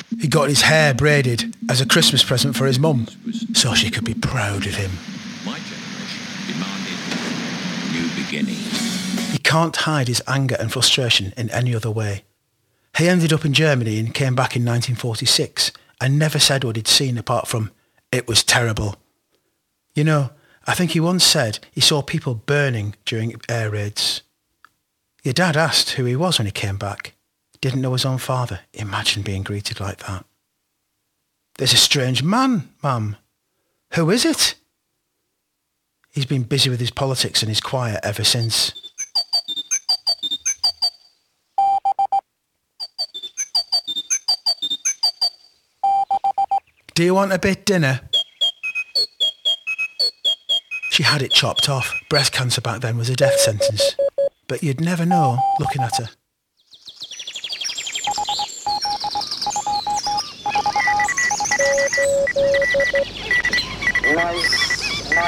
He got his hair braided as a Christmas present for his mum, so she could be proud of him. My generation demanded new beginnings. He can't hide his anger and frustration in any other way. He ended up in Germany and came back in 1946 and never said what he'd seen apart from, "It was terrible." You know, I think he once said he saw people burning during air raids. Your dad asked who he was when he came back. Didn't know his own father. Imagine being greeted like that. "There's a strange man, Mum." "Who is it?" He's been busy with his politics and his choir ever since. "Do you want a bit dinner?" She had it chopped off. Breast cancer back then was a death sentence. But you'd never know looking at her. Nice.